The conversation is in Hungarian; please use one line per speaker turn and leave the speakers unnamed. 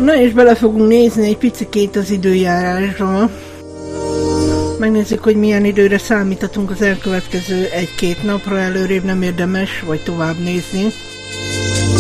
Na és bele fogunk nézni egy picikét az időjárásra. Megnézzük, hogy milyen időre számíthatunk az elkövetkező 1-2 napra, előrébb nem érdemes, vagy tovább nézni.